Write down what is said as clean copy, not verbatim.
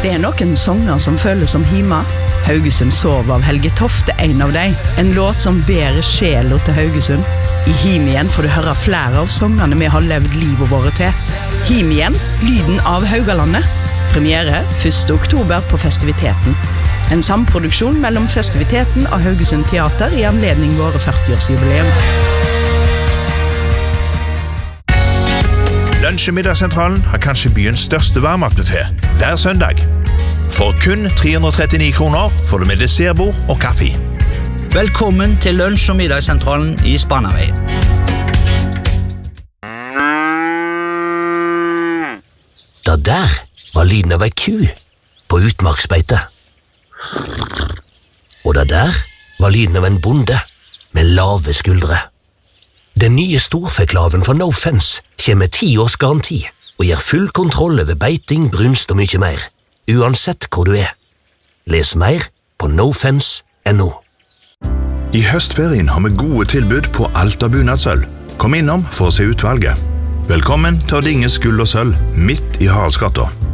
Det noen sanger som føles som hima. Haugesund sov av Helge Tofte, en av dem. En låt som bærer sjela til Haugesund. I Him igjen får du høre flere av sangene vi har levd livet våre til. Him igjen, lyden av Haugalandet. Premiere 1. oktober på Festiviteten. En samproduksjon mellom Festiviteten og Haugesund Teater i anledning våre 40-årsjubileum. Lunsjemiddagssentralen har kanskje byens største varmmatbuffé hver søndag. For kun 339 kroner får du med dessertbord og kaffe. Velkommen til lunsj- og middagssentralen i Spanarveien. Da der var lyden av ei ku på utmarksbeite. Og da der var lyden av en bonde med lave skuldre. Den nye storfeklaven fra No Fence kommer med 10 års garanti og gir full kontroll over beiting, brunst og mye mer, uansett hvor du er. Les mer på nofence.no. I høstferien har vi gode tilbud på alt av bunadssølv. Kom innom for å se utvalget. Velkommen til å dinge gull og sølv midt i Haraldsgata.